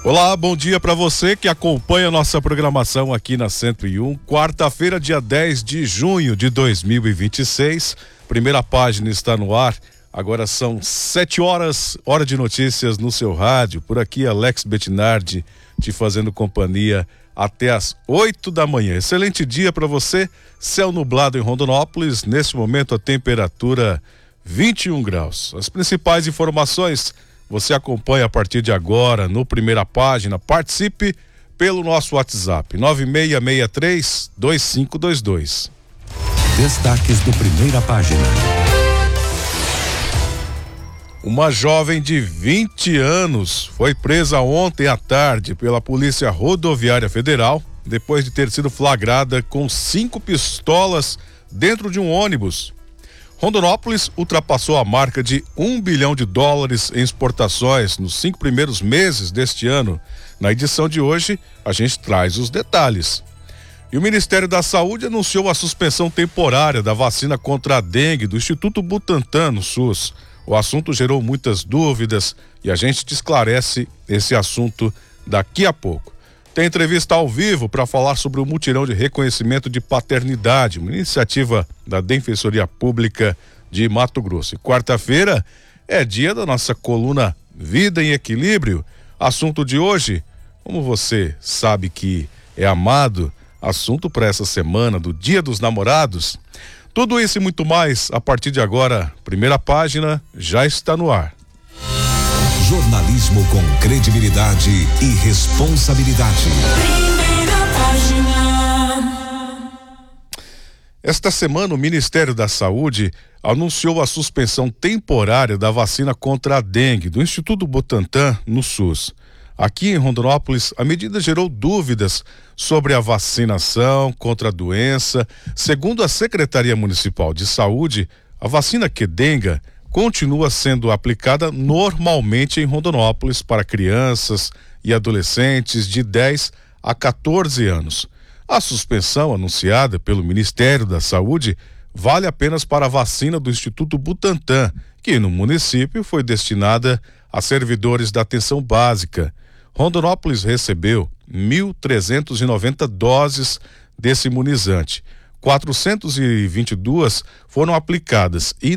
Olá, bom dia para você que acompanha a nossa programação aqui na 101. Quarta-feira, dia 10 de junho de 2026. Primeira página está no ar. Agora são 7 horas, hora de notícias no seu rádio. Por aqui, Alex Bettinardi te fazendo companhia até as 8 da manhã. Excelente dia para você. Céu nublado em Rondonópolis. Neste momento, a temperatura 21 graus. As principais informações você acompanha a partir de agora no Primeira Página. Participe pelo nosso WhatsApp 9663-2522. Destaques do Primeira Página. Uma jovem de 20 anos foi presa ontem à tarde pela Polícia Rodoviária Federal depois de ter sido flagrada com 5 pistolas dentro de um ônibus. Rondonópolis ultrapassou a marca de $1 bilhão em exportações nos 5 primeiros meses deste ano. Na edição de hoje, a gente traz os detalhes. E o Ministério da Saúde anunciou a suspensão temporária da vacina contra a dengue do Instituto Butantan, no SUS. O assunto gerou muitas dúvidas e a gente te esclarece esse assunto daqui a pouco. Tem entrevista ao vivo para falar sobre o mutirão de reconhecimento de paternidade, uma iniciativa da Defensoria Pública de Mato Grosso. E quarta-feira é dia da nossa coluna Vida em Equilíbrio. Assunto de hoje, como você sabe que é amado, assunto para essa semana do Dia dos Namorados. Tudo isso e muito mais a partir de agora. Primeira Página já está no ar. Jornalismo com credibilidade e responsabilidade. Primeira Página. Esta semana, o Ministério da Saúde anunciou a suspensão temporária da vacina contra a dengue do Instituto Butantan, no SUS. Aqui em Rondonópolis, a medida gerou dúvidas sobre a vacinação contra a doença. Segundo a Secretaria Municipal de Saúde, a vacina Qdenga continua sendo aplicada normalmente em Rondonópolis para crianças e adolescentes de 10 a 14 anos. A suspensão anunciada pelo Ministério da Saúde vale apenas para a vacina do Instituto Butantan, que no município foi destinada a servidores da atenção básica. Rondonópolis recebeu 1.390 doses desse imunizante. 422 foram aplicadas e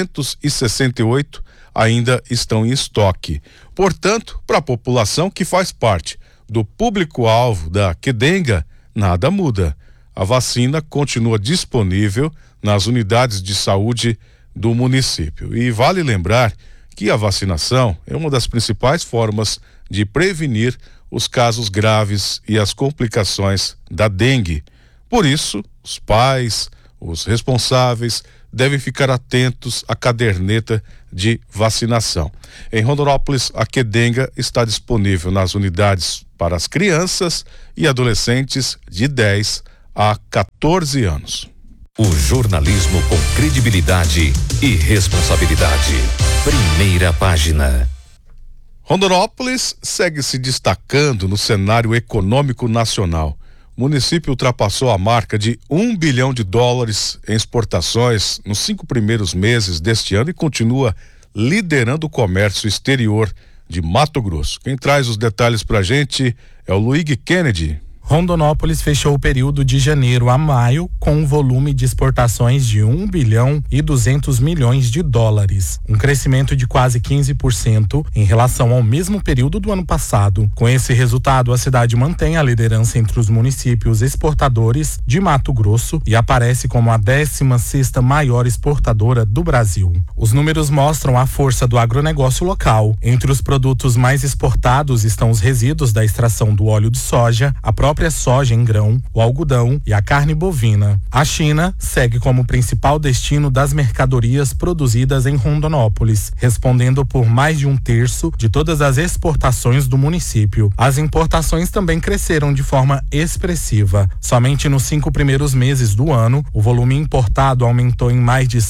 968 ainda estão em estoque. Portanto, para a população que faz parte do público-alvo da Qdenga, nada muda. A vacina continua disponível nas unidades de saúde do município. E vale lembrar que a vacinação é uma das principais formas de prevenir os casos graves e as complicações da dengue. Por isso, os pais, os responsáveis devem ficar atentos à caderneta de vacinação. Em Rondonópolis, a Qdenga está disponível nas unidades para as crianças e adolescentes de 10 a 14 anos. O jornalismo com credibilidade e responsabilidade. Primeira Página. Rondonópolis segue se destacando no cenário econômico nacional. O município ultrapassou a marca de $1 bilhão em exportações nos 5 primeiros meses deste ano e continua liderando o comércio exterior de Mato Grosso. Quem traz os detalhes pra gente é o Luigi Kennedy. Rondonópolis fechou o período de janeiro a maio com um volume de exportações de $1 bilhão e 200 milhões, um crescimento de quase 15% em relação ao mesmo período do ano passado. Com esse resultado, a cidade mantém a liderança entre os municípios exportadores de Mato Grosso e aparece como a 16ª maior exportadora do Brasil. Os números mostram a força do agronegócio local. Entre os produtos mais exportados estão os resíduos da extração do óleo de soja, a própria soja em grão, o algodão e a carne bovina. A China segue como principal destino das mercadorias produzidas em Rondonópolis, respondendo por mais de 1/3 de todas as exportações do município. As importações também cresceram de forma expressiva. Somente nos 5 primeiros meses do ano, o volume importado aumentou em mais de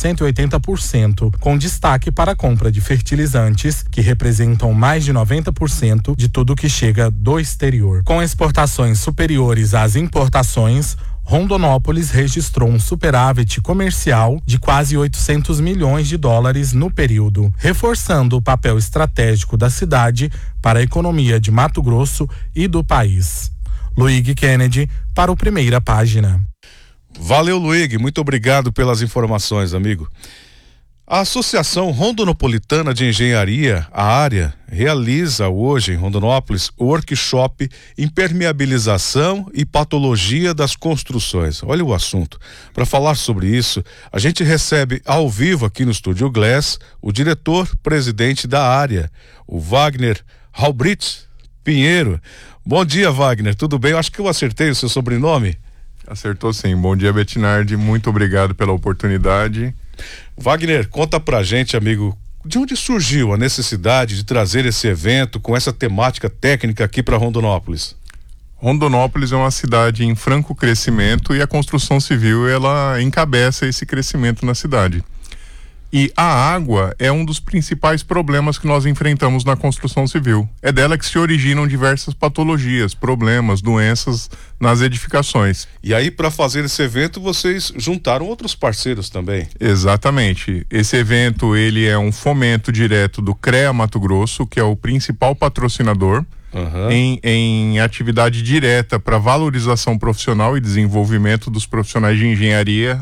180%, com destaque para a compra de fertilizantes, que representam mais de 90% de tudo que chega do exterior. Com exportações superiores às importações, Rondonópolis registrou um superávit comercial de quase 800 milhões de dólares no período, reforçando o papel estratégico da cidade para a economia de Mato Grosso e do país. Luigi Kennedy, para o Primeira Página. Valeu, Luigi, muito obrigado pelas informações, amigo. A Associação Rondonopolitana de Engenharia, a área, realiza hoje em Rondonópolis o workshop Impermeabilização e Patologia das Construções. Olha o assunto. Para falar sobre isso, a gente recebe ao vivo aqui no Estúdio Glass o diretor-presidente da área, o Wagner Halbritz Pinheiro. Bom dia, Wagner, tudo bem? Eu acho que eu acertei o seu sobrenome. Acertou sim. Bom dia, Bettinardi. Muito obrigado pela oportunidade. Wagner, conta pra gente, amigo, de onde surgiu a necessidade de trazer esse evento com essa temática técnica aqui para Rondonópolis? Rondonópolis é uma cidade em franco crescimento e a construção civil, ela encabeça esse crescimento na cidade. E a água é um dos principais problemas que nós enfrentamos na construção civil. É dela que se originam diversas patologias, problemas, doenças nas edificações. E aí, para fazer esse evento, vocês juntaram outros parceiros também? Exatamente. Esse evento, ele é um fomento direto do CREA Mato Grosso, que é o principal patrocinador, em atividade direta para valorização profissional e desenvolvimento dos profissionais de engenharia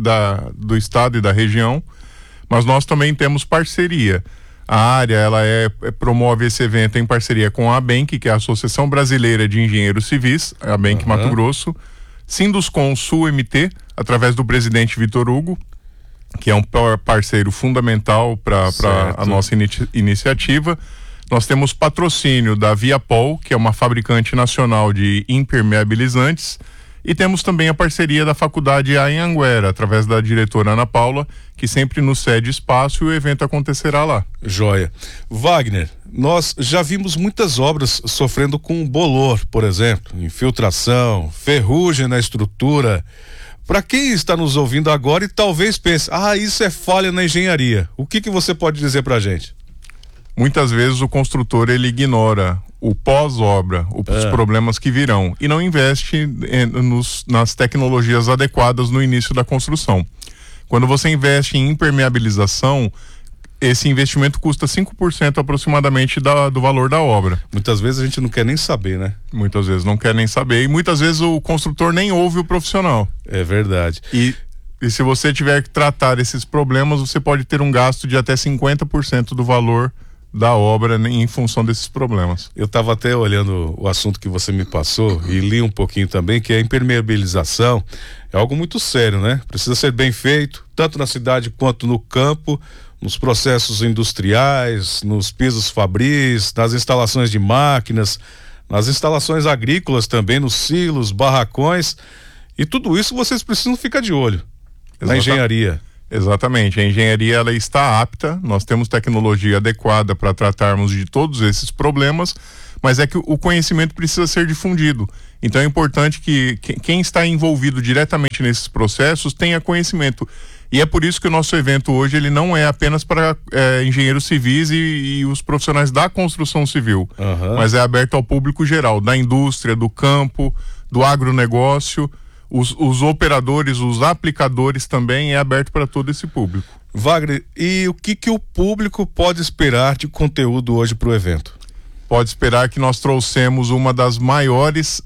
do estado e da região. Mas nós também temos parceria. A área, ela promove esse evento em parceria com a ABENC, que é a Associação Brasileira de Engenheiros Civis, a ABENC Mato Grosso, Sinduscon Sul-MT, através do presidente Vitor Hugo, que é um parceiro fundamental para a nossa iniciativa. Nós temos patrocínio da Viapol, que é uma fabricante nacional de impermeabilizantes, e temos também a parceria da Faculdade Anhanguera, através da diretora Ana Paula, que sempre nos cede espaço e o evento acontecerá lá. Joia. Wagner, nós já vimos muitas obras sofrendo com bolor, por exemplo, infiltração, ferrugem na estrutura. Para quem está nos ouvindo agora e talvez pense, isso é falha na engenharia, o que você pode dizer para a gente? Muitas vezes o construtor, ele ignora o pós-obra, os problemas que virão, e não investe nas tecnologias adequadas no início da construção. Quando você investe em impermeabilização, esse investimento custa 5% aproximadamente do valor da obra. Muitas vezes a gente não quer nem saber, né? Muitas vezes não quer nem saber, e muitas vezes o construtor nem ouve o profissional. É verdade. E se você tiver que tratar esses problemas, você pode ter um gasto de até 50% do valor da obra em função desses problemas. Eu estava até olhando o assunto que você me passou e li um pouquinho também, que a impermeabilização é algo muito sério, né? Precisa ser bem feito, tanto na cidade quanto no campo, nos processos industriais, nos pisos fabris, nas instalações de máquinas, nas instalações agrícolas também, nos silos, barracões, e tudo isso vocês precisam ficar de olho na engenharia. Exatamente, a engenharia, ela está apta, nós temos tecnologia adequada para tratarmos de todos esses problemas, mas é que o conhecimento precisa ser difundido. Então é importante que quem está envolvido diretamente nesses processos tenha conhecimento. E é por isso que o nosso evento hoje, ele não é apenas para engenheiros civis e os profissionais da construção civil, mas é aberto ao público geral, da indústria, do campo, do agronegócio. Os operadores, os aplicadores também é aberto para todo esse público. Wagner, e o que o público pode esperar de conteúdo hoje para o evento? Pode esperar que nós trouxemos uma das maiores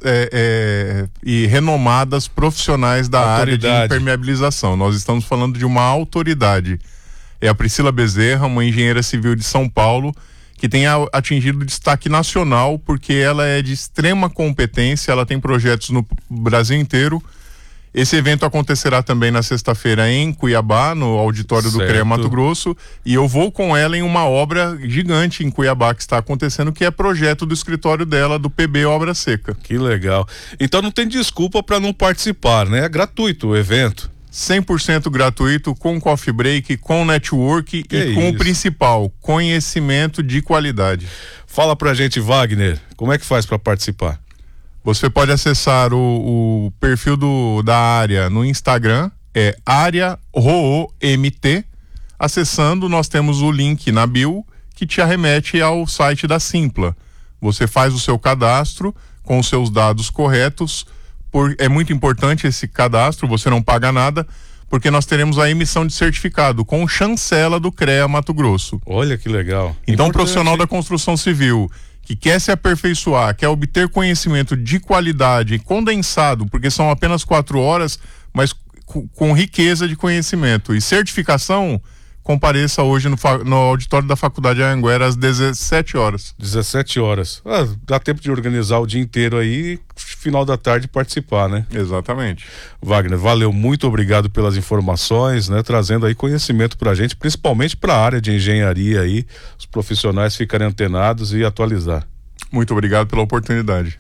e renomadas profissionais da área de impermeabilização. Nós estamos falando de uma autoridade. É a Priscila Bezerra, uma engenheira civil de São Paulo, que tem atingido destaque nacional, porque ela é de extrema competência, ela tem projetos no Brasil inteiro. Esse evento acontecerá também na sexta-feira em Cuiabá, no auditório do CREA Mato Grosso, e eu vou com ela em uma obra gigante em Cuiabá que está acontecendo, que é projeto do escritório dela, do PB Obra Seca. Que legal. Então não tem desculpa para não participar, né? É gratuito o evento. 100% gratuito, com coffee break, com network e com o principal, conhecimento de qualidade. Fala pra gente, Wagner, como é que faz para participar? Você pode acessar o perfil da área no Instagram, é área ROOMT. Acessando, nós temos o link na bio que te arremete ao site da Simpla. Você faz o seu cadastro com os seus dados corretos, É muito importante esse cadastro, você não paga nada, porque nós teremos a emissão de certificado com chancela do CREA Mato Grosso. Olha que legal. Então, o profissional da construção civil que quer se aperfeiçoar, quer obter conhecimento de qualidade condensado, porque são apenas 4 horas, mas com riqueza de conhecimento e certificação, compareça hoje no auditório da Faculdade Anhanguera às 17 horas. 17 horas. Dá tempo de organizar o dia inteiro aí, final da tarde participar, né? Exatamente. Wagner, valeu, muito obrigado pelas informações, né? Trazendo aí conhecimento pra gente, principalmente pra área de engenharia aí, os profissionais ficarem antenados e atualizar. Muito obrigado pela oportunidade.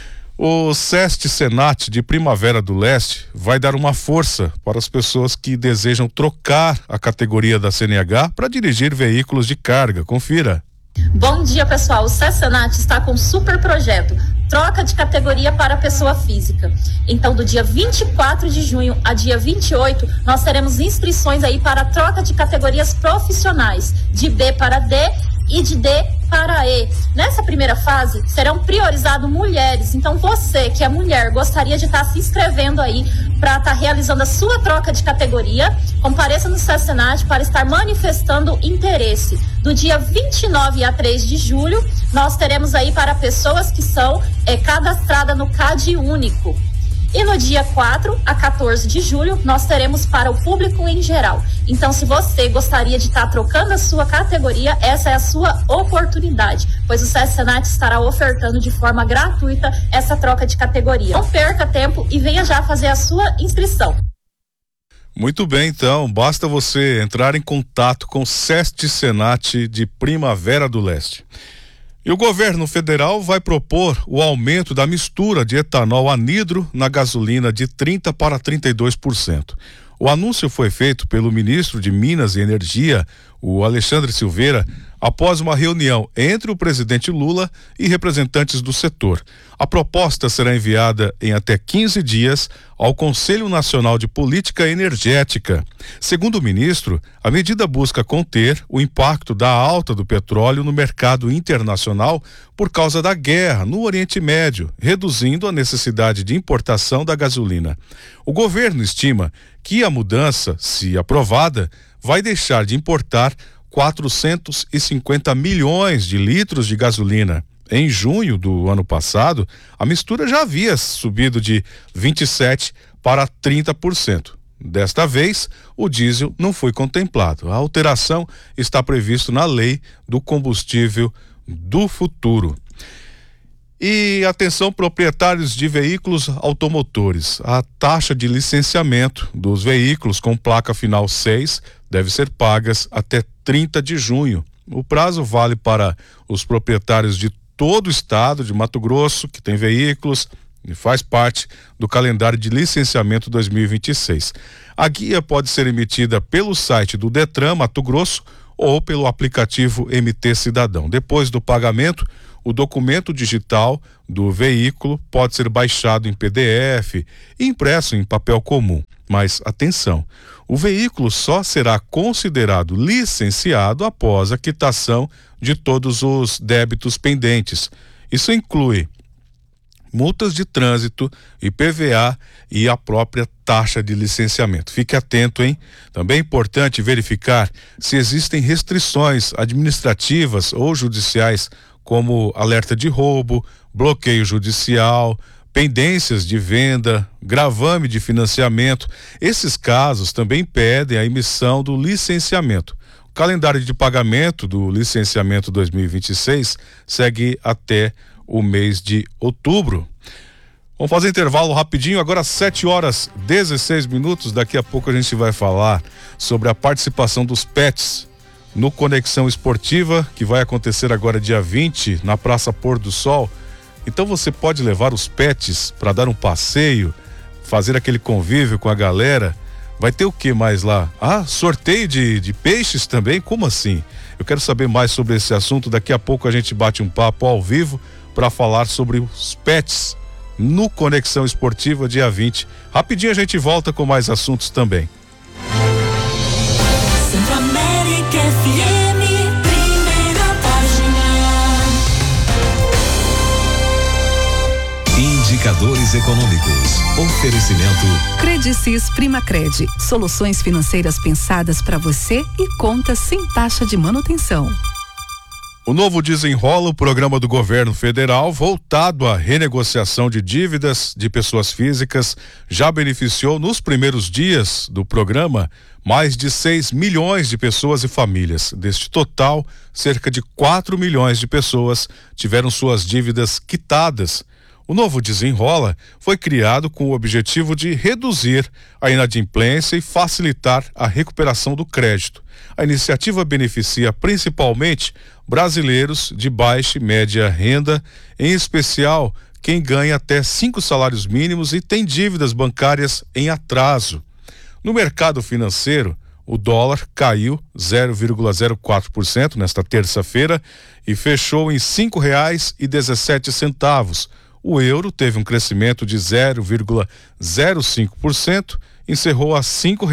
O SEST Senat de Primavera do Leste vai dar uma força para as pessoas que desejam trocar a categoria da CNH para dirigir veículos de carga. Confira. Bom dia, pessoal. O SEST Senat está com um super projeto, troca de categoria para pessoa física. Então, do dia 24 de junho a dia 28, nós teremos inscrições aí para troca de categorias profissionais, de B para D e de D para E. Nessa primeira fase, serão priorizadas mulheres. Então, você que é mulher, gostaria de estar se inscrevendo aí para estar realizando a sua troca de categoria, compareça no SEST Senat para estar manifestando interesse. Do dia 29 a 3 de julho, nós teremos aí para pessoas que são cadastradas no CAD único. E no dia 4 a 14 de julho, nós teremos para o público em geral. Então, se você gostaria de estar trocando a sua categoria, essa é a sua oportunidade, pois o SEST Senat estará ofertando de forma gratuita essa troca de categoria. Não perca tempo e venha já fazer a sua inscrição. Muito bem, então, basta você entrar em contato com o SEST Senat de Primavera do Leste. E o governo federal vai propor o aumento da mistura de etanol anidro na gasolina de 30% para 32%. O anúncio foi feito pelo ministro de Minas e Energia, o Alexandre Silveira, após uma reunião entre o presidente Lula e representantes do setor. A proposta será enviada em até 15 dias ao Conselho Nacional de Política Energética. Segundo o ministro, a medida busca conter o impacto da alta do petróleo no mercado internacional por causa da guerra no Oriente Médio, reduzindo a necessidade de importação da gasolina. O governo estima que a mudança, se aprovada, vai deixar de importar 450 milhões de litros de gasolina. Em junho do ano passado, a mistura já havia subido de 27% para 30%. Desta vez, o diesel não foi contemplado. A alteração está prevista na Lei do Combustível do Futuro. E atenção, proprietários de veículos automotores. A taxa de licenciamento dos veículos com placa final 6 deve ser pagas até 30 de junho. O prazo vale para os proprietários de todo o estado de Mato Grosso que tem veículos e faz parte do calendário de licenciamento 2026. A guia pode ser emitida pelo site do Detran Mato Grosso ou pelo aplicativo MT Cidadão. Depois do pagamento, o documento digital do veículo pode ser baixado em PDF e impresso em papel comum. Mas atenção, o veículo só será considerado licenciado após a quitação de todos os débitos pendentes. Isso inclui multas de trânsito, IPVA e a própria taxa de licenciamento. Fique atento, hein? Também é importante verificar se existem restrições administrativas ou judiciais, como alerta de roubo, bloqueio judicial, pendências de venda, gravame de financiamento. Esses casos também pedem a emissão do licenciamento. O calendário de pagamento do licenciamento 2026 segue até o mês de outubro. Vamos fazer intervalo rapidinho, agora 7h16. Daqui a pouco a gente vai falar sobre a participação dos pets no Conexão Esportiva, que vai acontecer agora dia 20 na Praça Pôr do Sol. Então você pode levar os pets para dar um passeio, fazer aquele convívio com a galera. Vai ter o que mais lá? Sorteio de peixes também? Como assim? Eu quero saber mais sobre esse assunto. Daqui a pouco a gente bate um papo ao vivo para falar sobre os pets no Conexão Esportiva dia 20. Rapidinho a gente volta com mais assuntos também. Centro-América FM, primeira página. Indicador Indicadores econômicos. Oferecimento. Credicis Primacred. Soluções financeiras pensadas para você e contas sem taxa de manutenção. O novo Desenrola, o programa do governo federal voltado à renegociação de dívidas de pessoas físicas, já beneficiou nos primeiros dias do programa mais de 6 milhões de pessoas e famílias. Deste total, cerca de 4 milhões de pessoas tiveram suas dívidas quitadas. O novo Desenrola foi criado com o objetivo de reduzir a inadimplência e facilitar a recuperação do crédito. A iniciativa beneficia principalmente brasileiros de baixa e média renda, em especial quem ganha até 5 salários mínimos e tem dívidas bancárias em atraso. No mercado financeiro, o dólar caiu 0,04% nesta terça-feira e fechou em R$ 5,17. O euro teve um crescimento de 0,05%, encerrou a R$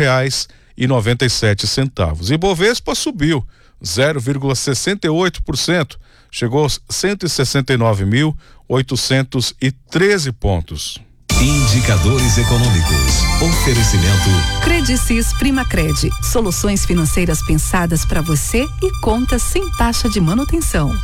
5,97. E Bovespa subiu 0,68%, chegou aos 169.813 pontos. Indicadores econômicos. Oferecimento. Credicis Primacred. Soluções financeiras pensadas para você e contas sem taxa de manutenção.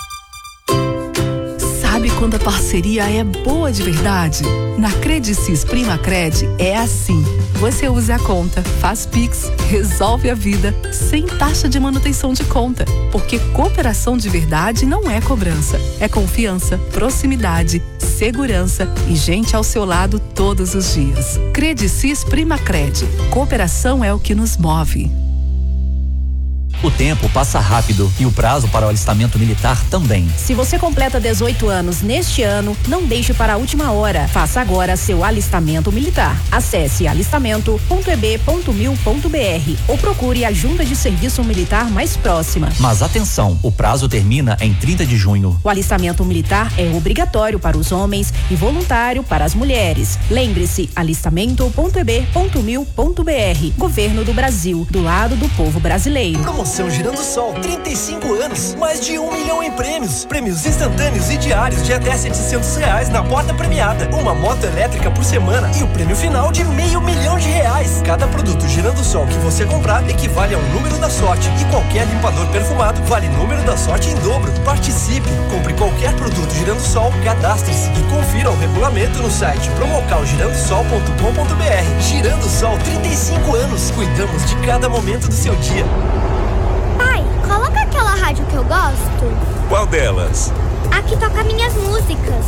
Sabe quando a parceria é boa de verdade? Na Credicis Primacred é assim. Você usa a conta, faz Pix, resolve a vida, sem taxa de manutenção de conta. Porque cooperação de verdade não é cobrança. É confiança, proximidade, segurança e gente ao seu lado todos os dias. Credicis Primacred. Cooperação é o que nos move. O tempo passa rápido e o prazo para o alistamento militar também. Se você completa 18 anos neste ano, não deixe para a última hora. Faça agora seu alistamento militar. Acesse alistamento.eb.mil.br ou procure a junta de serviço militar mais próxima. Mas atenção, o prazo termina em 30 de junho. O alistamento militar é obrigatório para os homens e voluntário para as mulheres. Lembre-se, alistamento.eb.mil.br. Governo do Brasil, do lado do povo brasileiro. Promoção Girando Sol, 35 anos, mais de 1 milhão em prêmios. Prêmios instantâneos e diários de até R$700 na porta premiada. Uma moto elétrica por semana e o prêmio final de R$500 mil. Cada produto Girando Sol que você comprar equivale a um número da sorte. E qualquer limpador perfumado vale número da sorte em dobro. Participe, compre qualquer produto Girando Sol, cadastre-se e confira o regulamento no site promocalgirandosol.com.br. Girando Sol, 35 anos. Cuidamos de cada momento do seu dia. Pai, coloca aquela rádio que eu gosto. Qual delas? A que toca minhas músicas.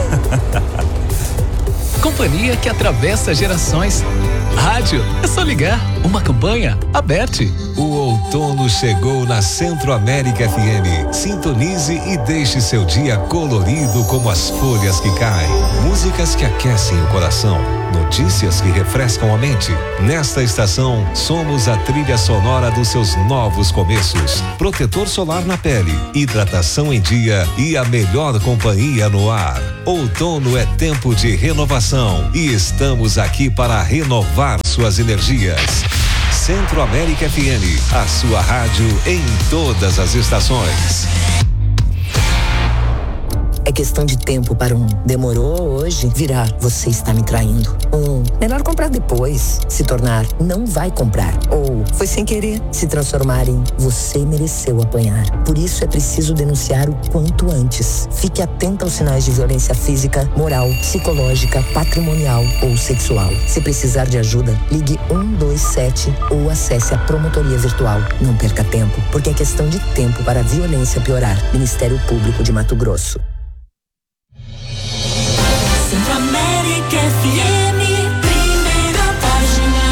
Companhia que atravessa gerações. Rádio, é só ligar. Uma campanha aberta. O outono chegou na Centro-América FM. Sintonize e deixe seu dia colorido como as folhas que caem. Músicas que aquecem o coração. Notícias que refrescam a mente. Nesta estação, somos a trilha sonora dos seus novos começos. Protetor solar na pele, hidratação em dia e a melhor companhia no ar. Outono é tempo de renovação e estamos aqui para renovar suas energias. Centro-América FM, a sua rádio em todas as estações. É questão de tempo para um demorou hoje, virá você está me traindo. Melhor comprar depois, se tornar não vai comprar. Ou foi sem querer, se transformar em você mereceu apanhar. Por isso é preciso denunciar o quanto antes. Fique atento aos sinais de violência física, moral, psicológica, patrimonial ou sexual. Se precisar de ajuda, ligue 127 ou acesse a promotoria virtual. Não perca tempo, porque é questão de tempo para a violência piorar. Ministério Público de Mato Grosso. Centro-América FM, primeira página.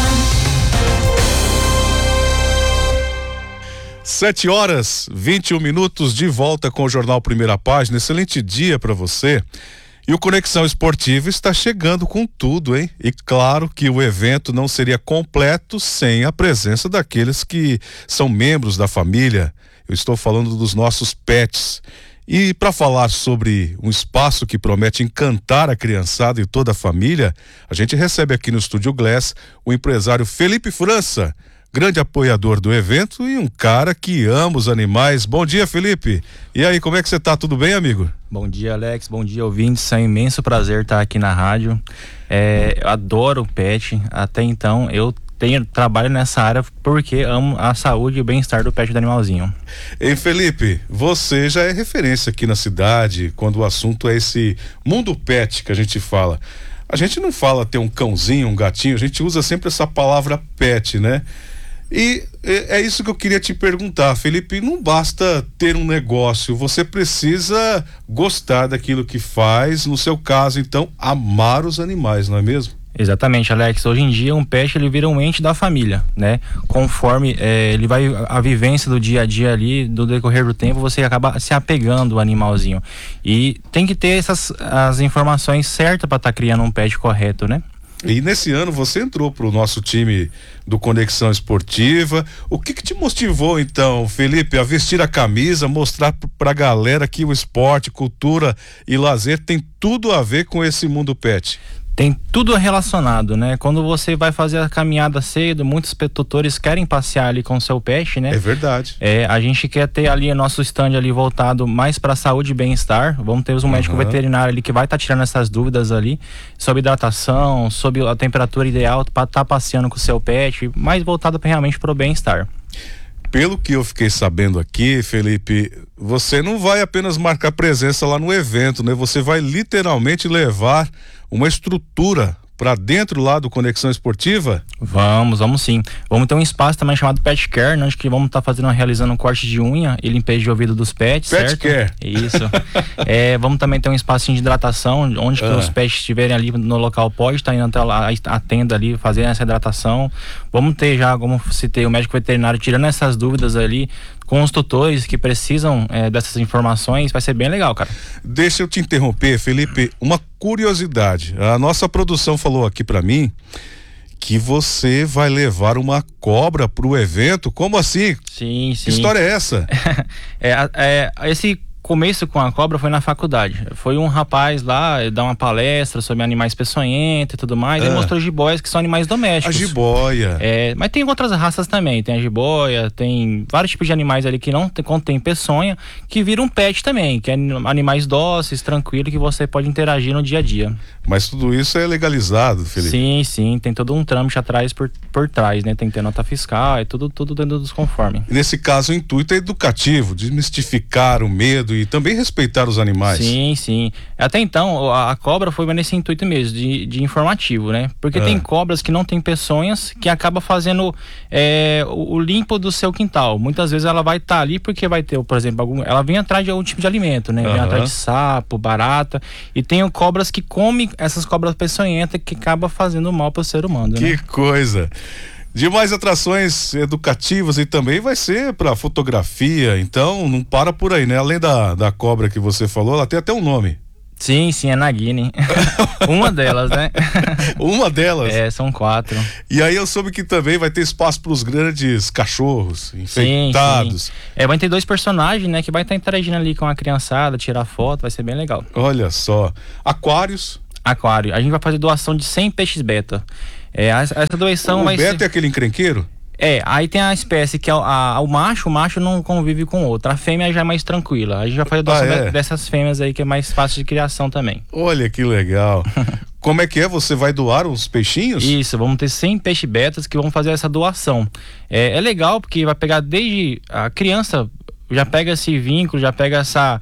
7h21, de volta com o Jornal Primeira Página. Excelente dia para você. E o Conexão Esportiva está chegando com tudo, hein? E claro que o evento não seria completo sem a presença daqueles que são membros da família. Eu estou falando dos nossos pets. E para falar sobre um espaço que promete encantar a criançada e toda a família, a gente recebe aqui no Estúdio Glass o empresário Felipe França, grande apoiador do evento e um cara que ama os animais. Bom dia, Felipe. E aí, como é que você tá? Tudo bem, amigo? Bom dia, Alex. Bom dia, ouvintes. É um imenso prazer estar aqui na rádio. Eu adoro o pet. Até então, eu trabalho nessa área porque amo a saúde e o bem-estar do pet do animalzinho. Ei, Felipe, você já é referência aqui na cidade quando o assunto é esse mundo pet que a gente fala. A gente não fala ter um cãozinho, um gatinho, a gente usa sempre essa palavra pet, né? E é isso que eu queria te perguntar, Felipe. Não basta ter um negócio, você precisa gostar daquilo que faz. No seu caso, então, amar os animais, não é mesmo? Exatamente, Alex. Hoje em dia um pet ele vira um ente da família, né? Conforme ele vai, a vivência do dia a dia ali, do decorrer do tempo, você acaba se apegando ao animalzinho. E tem que ter as informações certas para estar criando um pet correto, né? E nesse ano você entrou pro nosso time do Conexão Esportiva. O que te motivou então, Felipe, a vestir a camisa, mostrar pra galera que o esporte, cultura e lazer tem tudo a ver com esse mundo pet? Tem tudo relacionado, né? Quando você vai fazer a caminhada cedo, muitos tutores querem passear ali com o seu pet, né? É verdade. A gente quer ter ali o nosso stand ali voltado mais para saúde e bem-estar. Vamos ter um médico veterinário ali que vai estar tirando essas dúvidas ali sobre hidratação, sobre a temperatura ideal para estar passeando com o seu pet, mais voltado realmente para o bem-estar. Pelo que eu fiquei sabendo aqui, Felipe, você não vai apenas marcar presença lá no evento, né? Você vai literalmente levar uma estrutura para dentro lá do Conexão Esportiva? Vamos sim. Vamos ter um espaço também chamado Pet Care, onde que vamos estar realizando um corte de unha e limpeza de ouvido dos pets, Pet certo? Care. Isso. Vamos também ter um espacinho de hidratação, onde que os pets estiverem ali no local, pode estar indo até a tenda ali, fazendo essa hidratação. Vamos ter já, como citei, o médico veterinário tirando essas dúvidas ali, com os tutores que precisam dessas informações. Vai ser bem legal, cara. Deixa eu te interromper, Felipe, uma curiosidade. A nossa produção falou aqui pra mim que você vai levar uma cobra pro evento. Como assim? Sim. Que história é essa? Esse começo com a cobra foi na faculdade. Foi um rapaz lá dar uma palestra sobre animais peçonhentos e tudo mais. Ele mostrou jiboias, que são animais domésticos. A jiboia. Mas tem outras raças também. Tem a jiboia, tem vários tipos de animais ali que não contém peçonha, que viram um pet também, que é animais dóceis, tranquilos, que você pode interagir no dia a dia. Mas tudo isso é legalizado, Felipe? Sim. Tem todo um trâmite atrás por trás, né? Tem que ter nota fiscal, é tudo dentro dos conformes. Nesse caso, o intuito é educativo, desmistificar o medo e também respeitar os animais. Sim. Até então, a cobra foi nesse intuito mesmo, de informativo, né? Porque tem cobras que não tem peçonhas, que acaba fazendo o limpo do seu quintal. Muitas vezes ela vai estar ali porque vai ter, por exemplo, ela vem atrás de algum tipo de alimento, né? Vem atrás de sapo, barata, e tem cobras que comem essas cobras peçonhentas que acaba fazendo mal para o ser humano, né? Que coisa! Demais atrações educativas e também vai ser para fotografia, então não para por aí, né? Além da cobra que você falou, ela tem até um nome. Sim, é Nagini. Uma delas, né? Uma delas? São 4. E aí eu soube que também vai ter espaço para os grandes cachorros infectados. Sim. Vai ter 2 personagens, né? Que vai estar interagindo ali com a criançada, tirar foto, vai ser bem legal. Olha só. Aquários? Aquário. A gente vai fazer doação de 100 peixes beta. Essa doação vai ser... O beta é aquele encrenqueiro? Aí tem a espécie que é o macho não convive com o outro. A fêmea já é mais tranquila. A gente vai fazer doação dessas fêmeas aí, que é mais fácil de criação também. Olha que legal. Como é que é? Você vai doar os peixinhos? Isso, vamos ter 100 peixes betas que vão fazer essa doação. É legal porque vai pegar desde a criança, já pega esse vínculo, já pega essa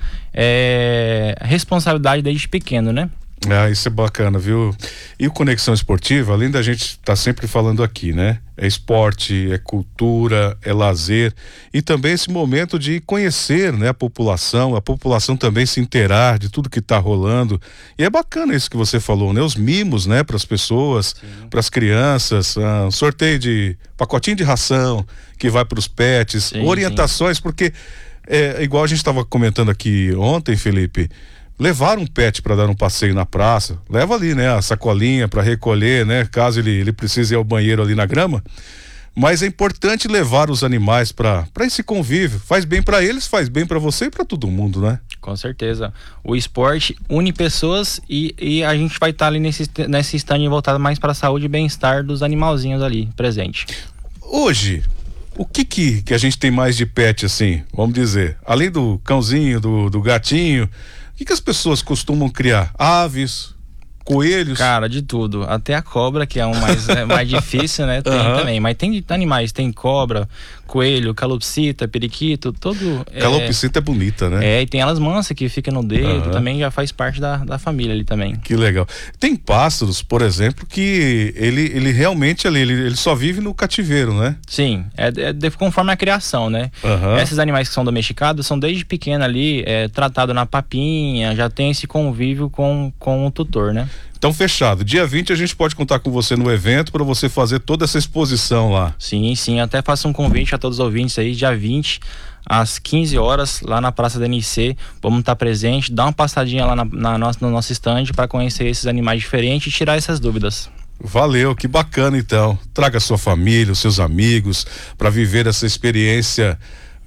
responsabilidade desde pequeno, né? Isso é bacana, viu? E o Conexão Esportiva, além da gente estar sempre falando aqui, né? É esporte, é cultura, é lazer e também esse momento de conhecer, né, a população também se inteirar de tudo que está rolando. E é bacana isso que você falou, né? Os mimos, né, para as pessoas, para as crianças, um sorteio de pacotinho de ração que vai para os pets, orientações, porque igual a gente estava comentando aqui ontem, Felipe, levar um pet para dar um passeio na praça, leva ali, né, a sacolinha para recolher, né, caso ele precise ir ao banheiro ali na grama, mas é importante levar os animais para esse convívio, faz bem para eles, faz bem para você e para todo mundo, né? Com certeza, o esporte une pessoas e a gente vai estar ali nesse stand voltado mais para a saúde e bem-estar dos animalzinhos ali presente. Hoje, o que a gente tem mais de pet assim, vamos dizer, além do cãozinho, do gatinho, que as pessoas costumam criar? Aves, coelhos? Cara, de tudo. Até a cobra, que é mais difícil, né? Tem também. Mas tem animais, tem cobra, coelho, calopsita, periquito, todo. Calopsita é bonita, né? E tem elas mansas que ficam no dedo, também já faz parte da família ali também. Que legal. Tem pássaros, por exemplo, que ele realmente ele só vive no cativeiro, né? Sim, conforme a criação, né? Esses animais que são domesticados são desde pequeno ali, tratado na papinha, já tem esse convívio com o tutor, né? Então, fechado. Dia 20 a gente pode contar com você no evento para você fazer toda essa exposição lá. Sim. Até faço um convite a todos os ouvintes aí, dia 20, às 15 horas, lá na Praça da NC. Vamos estar presente, dar uma passadinha lá no nosso stand para conhecer esses animais diferentes e tirar essas dúvidas. Valeu, que bacana então. Traga sua família, os seus amigos para viver essa experiência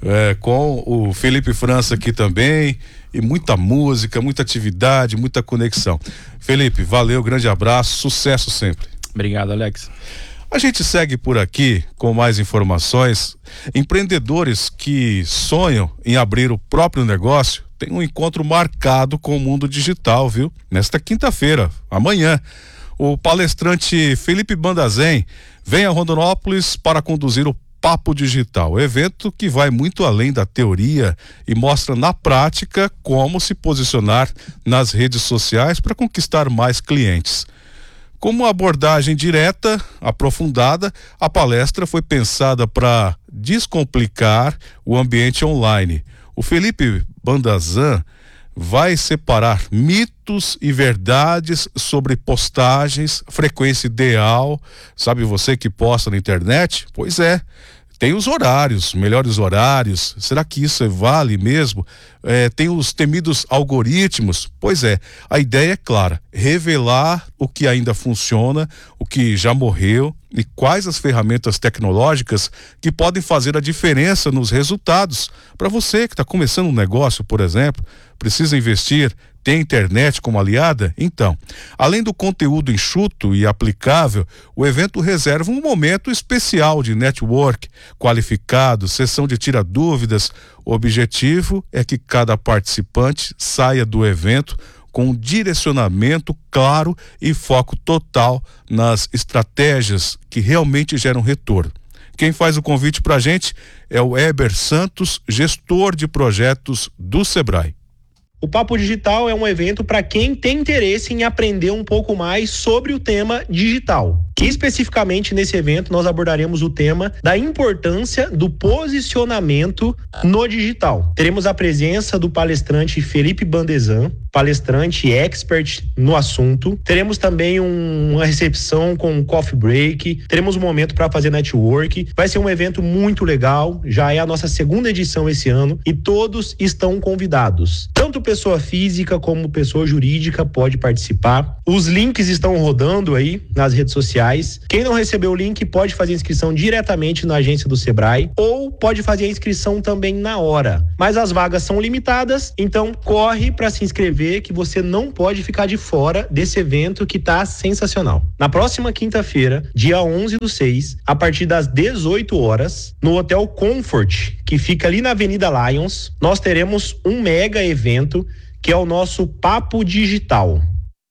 com o Felipe França aqui também. E muita música, muita atividade, muita conexão. Felipe, valeu, grande abraço, sucesso sempre. Obrigado, Alex. A gente segue por aqui com mais informações. Empreendedores que sonham em abrir o próprio negócio têm um encontro marcado com o mundo digital, viu? Nesta quinta-feira, amanhã. O palestrante Felipe Bandazen vem a Rondonópolis para conduzir o Papo Digital, evento que vai muito além da teoria e mostra na prática como se posicionar nas redes sociais para conquistar mais clientes. Com uma abordagem direta, aprofundada, a palestra foi pensada para descomplicar o ambiente online. O Felipe Bandazen vai separar mitos e verdades sobre postagens, frequência ideal. Sabe você que posta na internet? Pois é. Tem os horários, melhores horários. Será que isso vale mesmo? Tem os temidos algoritmos. Pois é, a ideia é clara: revelar o que ainda funciona, o que já morreu e quais as ferramentas tecnológicas que podem fazer a diferença nos resultados. Para você que está começando um negócio, por exemplo, precisa investir, tem internet como aliada? Então, além do conteúdo enxuto e aplicável, o evento reserva um momento especial de network qualificado, sessão de tira dúvidas. O objetivo é que cada participante saia do evento com um direcionamento claro e foco total nas estratégias que realmente geram retorno. Quem faz o convite para a gente é o Heber Santos, gestor de projetos do Sebrae. O Papo Digital é um evento para quem tem interesse em aprender um pouco mais sobre o tema digital. E especificamente nesse evento nós abordaremos o tema da importância do posicionamento no digital. Teremos a presença do palestrante Felipe Bandazen, palestrante expert no assunto. Teremos também uma recepção com um coffee break. Teremos um momento para fazer network. Vai ser um evento muito legal. Já é a nossa segunda edição esse ano e todos estão convidados. Tanto pessoa física como pessoa jurídica pode participar. Os links estão rodando aí nas redes sociais. Quem não recebeu o link pode fazer inscrição diretamente na agência do Sebrae ou pode fazer a inscrição também na hora. Mas as vagas são limitadas, então corre para se inscrever que você não pode ficar de fora desse evento que tá sensacional. Na próxima quinta-feira, dia 11/6, a partir das 18 horas, no Hotel Comfort, que fica ali na Avenida Lions, nós teremos um mega evento que é o nosso Papo Digital.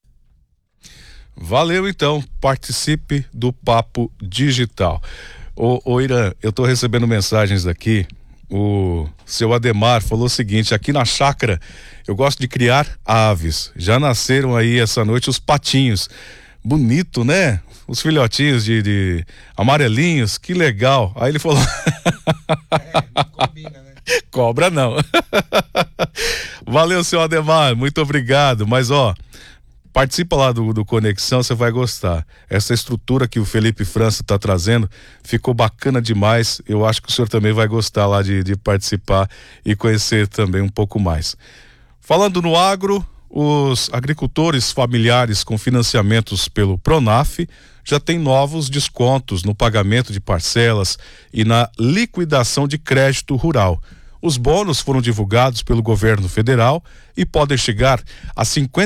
Valeu, então, participe do Papo Digital. Ô Irã, eu tô recebendo mensagens daqui. O seu Ademar falou o seguinte: aqui na chácara eu gosto de criar aves. Já nasceram aí essa noite os patinhos. Bonito, né? Os filhotinhos de amarelinhos, que legal. Aí ele falou: não combina, né? Cobra não. Valeu, seu Ademar, muito obrigado. Mas participa lá do Conexão, você vai gostar. Essa estrutura que o Felipe França está trazendo ficou bacana demais. Eu acho que o senhor também vai gostar lá de participar e conhecer também um pouco mais. Falando no agro, os agricultores familiares com financiamentos pelo Pronaf já têm novos descontos no pagamento de parcelas e na liquidação de crédito rural. Os bônus foram divulgados pelo governo federal e podem chegar a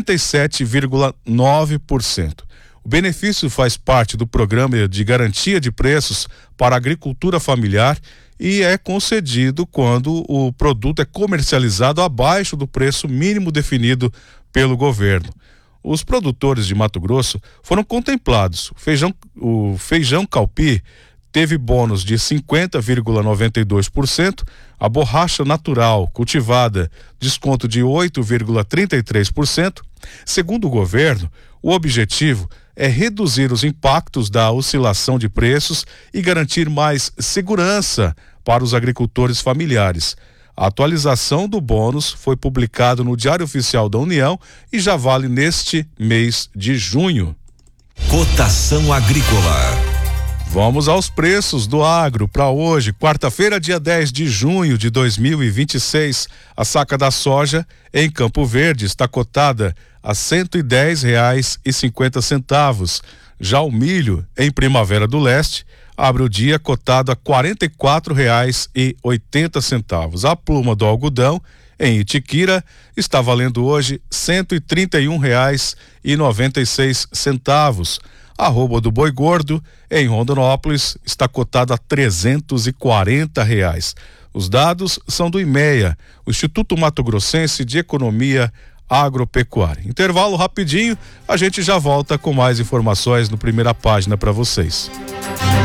57,9%. O benefício faz parte do programa de garantia de preços para a agricultura familiar e é concedido quando o produto é comercializado abaixo do preço mínimo definido pelo governo. Os produtores de Mato Grosso foram contemplados. O feijão calpi teve bônus de 50,92%, a borracha natural cultivada desconto de 8,33%. Segundo o governo, o objetivo é reduzir os impactos da oscilação de preços e garantir mais segurança para os agricultores familiares. A atualização do bônus foi publicado no Diário Oficial da União e já vale neste mês de junho. Cotação agrícola. Vamos aos preços do agro para hoje, quarta-feira, dia 10 de junho de 2026. A saca da soja em Campo Verde está cotada a R$ 110,50. Já o milho em Primavera do Leste abre o dia cotado a R$ 44,80. A pluma do algodão em Itiquira está valendo hoje R$ 131,96. A arroba do boi gordo em Rondonópolis está cotada a R$ 340. Os dados são do IMEA, o Instituto Mato Grossense de Economia Agropecuária. Intervalo rapidinho, a gente já volta com mais informações no Primeira Página para vocês.